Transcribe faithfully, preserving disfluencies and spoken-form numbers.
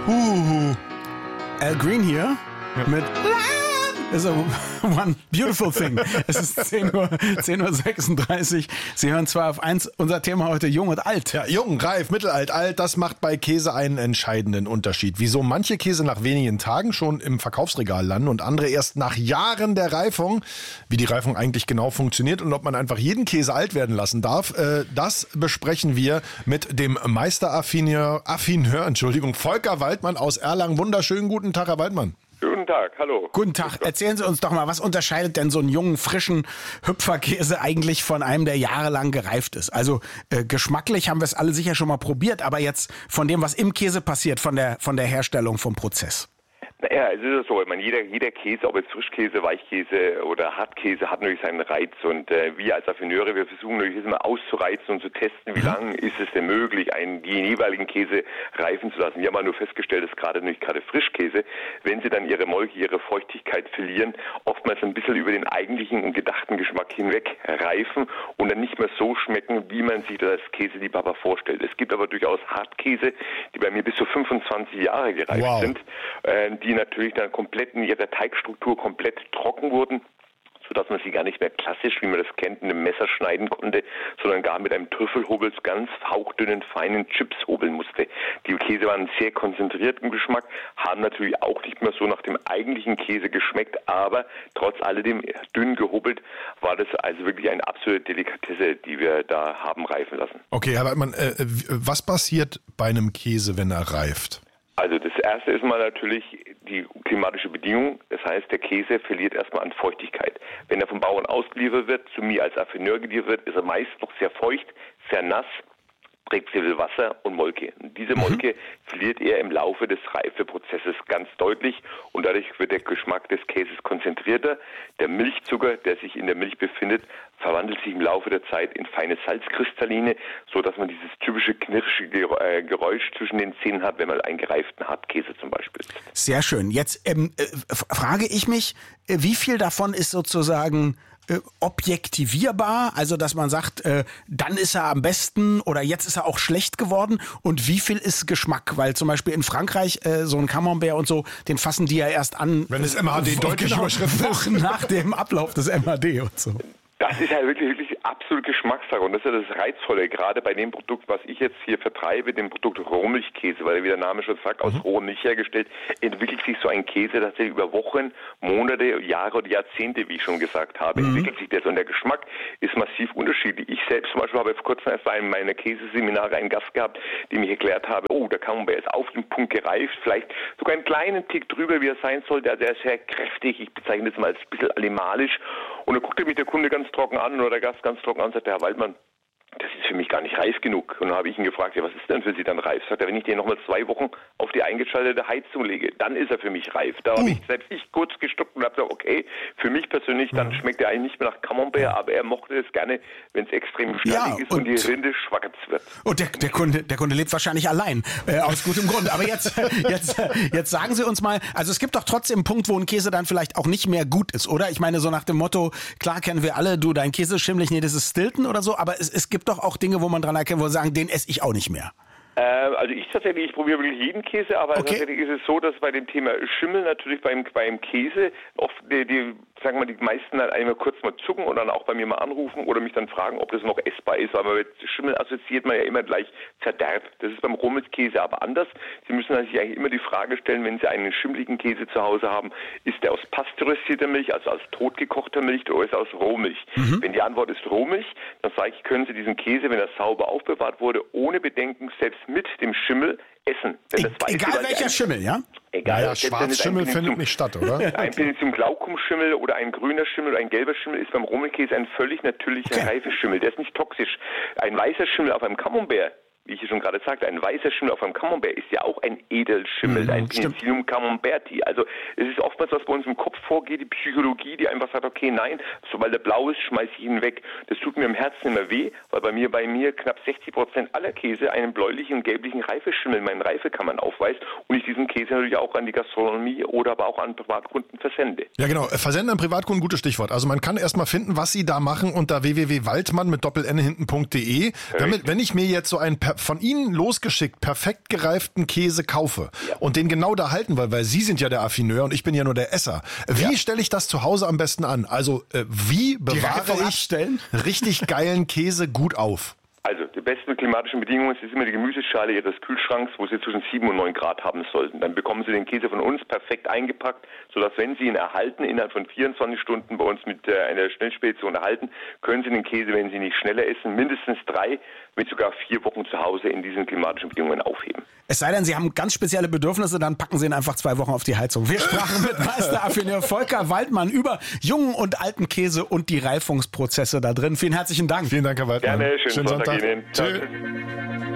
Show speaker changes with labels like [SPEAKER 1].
[SPEAKER 1] Uh, Al Green hier mit is a one beautiful thing. Es ist zehn Uhr sechsunddreißig. Sie hören zwei auf eins. Unser Thema heute Jung und Alt.
[SPEAKER 2] Ja, jung, reif, mittelalt, alt, das macht bei Käse einen entscheidenden Unterschied. Wieso manche Käse nach wenigen Tagen schon im Verkaufsregal landen und andere erst nach Jahren der Reifung. Wie die Reifung eigentlich genau funktioniert und ob man einfach jeden Käse alt werden lassen darf, äh, das besprechen wir mit dem Meisteraffineur, Affineur, Entschuldigung, Volker Waldmann aus Erlangen. Wunderschönen guten Tag, Herr Waldmann.
[SPEAKER 3] Guten Tag, hallo.
[SPEAKER 1] Guten Tag. Erzählen Sie uns doch mal, was unterscheidet denn so einen jungen, frischen Hüpferkäse eigentlich von einem, der jahrelang gereift ist? Also äh, geschmacklich haben wir es alle sicher schon mal probiert, aber jetzt von dem, was im Käse passiert, von der, von der Herstellung, vom Prozess.
[SPEAKER 3] Naja, es ist so, ich meine, jeder, jeder Käse, ob jetzt Frischkäse, Weichkäse oder Hartkäse, hat natürlich seinen Reiz und äh, wir als Affineure, wir versuchen natürlich immer auszureizen und zu testen, wie lange ist es denn möglich, einen, den jeweiligen Käse reifen zu lassen. Wir haben mal nur festgestellt, dass gerade nicht gerade Frischkäse, wenn sie dann ihre Molke, ihre Feuchtigkeit verlieren, oftmals ein bisschen über den eigentlichen und gedachten Geschmack hinweg reifen und dann nicht mehr so schmecken, wie man sich das Käseliebhaber vorstellt. Es gibt aber durchaus Hartkäse, die bei mir bis zu fünfundzwanzig Jahre gereift wow. sind, äh, die natürlich dann komplett in ihrer Teigstruktur komplett trocken wurden, sodass man sie gar nicht mehr klassisch, wie man das kennt, in einem Messer schneiden konnte, sondern gar mit einem Trüffelhobel ganz hauchdünnen, feinen Chips hobeln musste. Die Käse waren sehr konzentriert im Geschmack, haben natürlich auch nicht mehr so nach dem eigentlichen Käse geschmeckt, aber trotz alledem dünn gehobelt war das also wirklich eine absolute Delikatesse, die wir da haben reifen lassen.
[SPEAKER 2] Okay, Herr Waldmann, äh, was passiert bei einem Käse, wenn er reift?
[SPEAKER 3] Also das erste ist mal natürlich die klimatische Bedingung. Das heißt, der Käse verliert erstmal an Feuchtigkeit. Wenn er vom Bauern ausgeliefert wird, zu mir als Affineur geliefert wird, ist er meist noch sehr feucht, sehr nass, trägt sehr viel Wasser und Molke. Und diese Molke mhm. verliert er im Laufe des Reifeprozesses ganz deutlich und dadurch wird der Geschmack des Käses konzentrierter. Der Milchzucker, der sich in der Milch befindet, verwandelt sich im Laufe der Zeit in feine Salzkristalline, so dass man dieses typische knirschige Geräusch zwischen den Zähnen hat, wenn man einen gereiften Hartkäse zum Beispiel isst.
[SPEAKER 1] Sehr schön. Jetzt ähm, äh, frage ich mich, äh, wie viel davon ist sozusagen äh, objektivierbar, also dass man sagt, äh, dann ist er am besten oder jetzt ist er auch schlecht geworden und wie viel ist Geschmack? Weil zum Beispiel in Frankreich äh, so ein Camembert und so, den fassen die ja erst an,
[SPEAKER 2] wenn es M H D deutlich
[SPEAKER 1] genau,
[SPEAKER 2] überschritten ist.
[SPEAKER 1] Wochen nach dem Ablauf des M H D und so.
[SPEAKER 3] Das ist ja wirklich, wirklich absolut Geschmackssache und das ist ja das Reizvolle, gerade bei dem Produkt, was ich jetzt hier vertreibe, dem Produkt Rohmilchkäse, weil wie der Name schon sagt, aus mhm. roher Milch hergestellt, entwickelt sich so ein Käse tatsächlich über Wochen, Monate, Jahre oder Jahrzehnte, wie ich schon gesagt habe, mhm. entwickelt sich das und der Geschmack ist massiv unterschiedlich. Ich selbst zum Beispiel habe vor kurzem erst in meiner Käseseminare einen Gast gehabt, der mir erklärt habe, oh, der Camembert ist auf den Punkt gereift, vielleicht sogar einen kleinen Tick drüber, wie er sein sollte, also er ist sehr kräftig, ich bezeichne das mal als ein bisschen animalisch und dann guckte mich der Kunde ganz trocken an oder der Gast ganz trocken an und sagte, Herr Waldmann, das ist für mich gar nicht reif genug. Und dann habe ich ihn gefragt, ja, was ist denn für Sie dann reif? Sagt er, wenn ich den nochmal zwei Wochen auf die eingeschaltete Heizung lege, dann ist er für mich reif. Da oh. habe ich selbst ich kurz gestuckt und habe gesagt, okay, für mich persönlich, dann ja. schmeckt er eigentlich nicht mehr nach Camembert, aber er mochte es gerne, wenn es extrem schnellig ja, ist und, und die Rinde schwackert wird.
[SPEAKER 1] Und der, der, Kunde, der Kunde lebt wahrscheinlich allein, äh, aus gutem Grund. Aber jetzt, jetzt, jetzt sagen Sie uns mal, also es gibt doch trotzdem einen Punkt, wo ein Käse dann vielleicht auch nicht mehr gut ist, oder? Ich meine, so nach dem Motto, klar kennen wir alle, du, dein Käse ist schimmelig, nee, das ist Stilton oder so, aber es, es gibt doch auch Dinge, wo man dran erkennt, wo wir sagen, den esse ich auch nicht mehr.
[SPEAKER 3] Äh, also ich tatsächlich, ich probiere wirklich jeden Käse, aber okay. tatsächlich ist es so, dass bei dem Thema Schimmel natürlich beim, beim Käse oft die, die sagen wir, die meisten dann einmal kurz mal zucken und dann auch bei mir mal anrufen oder mich dann fragen, ob das noch essbar ist, aber mit Schimmel assoziiert man ja immer gleich Verderb. Das ist beim Rohmilchkäse aber anders. Sie müssen sich eigentlich immer die Frage stellen, wenn Sie einen schimmeligen Käse zu Hause haben, ist der aus pasteurisierter Milch, also aus totgekochter Milch oder ist er aus Rohmilch? Mhm. Wenn die Antwort ist Rohmilch, dann sage ich, können Sie diesen Käse, wenn er sauber aufbewahrt wurde, ohne Bedenken selbst mit dem Schimmel essen. Denn das
[SPEAKER 1] e- egal welcher ein, Schimmel, ja?
[SPEAKER 2] Egal. Ja, Schwarzschimmel findet nicht statt, oder?
[SPEAKER 3] Ein Penicillium glaucum-Schimmel oder ein grüner Schimmel oder ein gelber Schimmel ist beim Rohmilchkäse ein völlig natürlicher okay. Reifeschimmel. Der ist nicht toxisch. Ein weißer Schimmel auf einem Camembert, wie ich schon gerade sagte, ein weißer Schimmel auf einem Camembert ist ja auch ein Edelschimmel, mhm, ein Penicillium camemberti. Also es ist oftmals, was bei uns im Kopf vorgeht, die Psychologie, die einfach sagt, okay, nein, sobald der blau ist, schmeiße ich ihn weg. Das tut mir im Herzen immer weh, weil bei mir bei mir knapp sechzig Prozent aller Käse einen bläulichen und gelblichen Reifeschimmel in meinen Reifekammern aufweist und ich diesen Käse natürlich auch an die Gastronomie oder aber auch an Privatkunden versende.
[SPEAKER 2] Ja genau, Versenden an Privatkunden, gutes Stichwort. Also man kann erstmal finden, was Sie da machen unter w w w punkt waldmann mit doppel n hinten punkt de. Wenn, wenn ich mir jetzt so ein von Ihnen losgeschickt perfekt gereiften Käse kaufe ja. und den genau da halten, weil, weil Sie sind ja der Affineur und ich bin ja nur der Esser. Wie ja. stelle ich das zu Hause am besten an? Also äh, wie bewahre ich abstellen? richtig geilen Käse gut auf?
[SPEAKER 3] Also, die besten klimatischen Bedingungen ist immer die Gemüseschale Ihres Kühlschranks, wo Sie zwischen sieben und neun Grad haben sollten. Dann bekommen Sie den Käse von uns perfekt eingepackt, sodass, wenn Sie ihn erhalten, innerhalb von vierundzwanzig Stunden bei uns mit äh, einer Schnellspedition erhalten, können Sie den Käse, wenn Sie nicht schneller essen, mindestens drei, mit sogar vier Wochen zu Hause in diesen klimatischen Bedingungen aufheben.
[SPEAKER 1] Es sei denn, Sie haben ganz spezielle Bedürfnisse, dann packen Sie ihn einfach zwei Wochen auf die Heizung. Wir sprachen mit Meisteraffineur Volker Waldmann über jungen und alten Käse und die Reifungsprozesse da drin. Vielen herzlichen Dank.
[SPEAKER 2] Vielen Dank, Herr Waldmann.
[SPEAKER 3] Gerne, schönen, schönen Sonntag,
[SPEAKER 2] Sonntag
[SPEAKER 3] Ihnen.
[SPEAKER 2] Tschüss.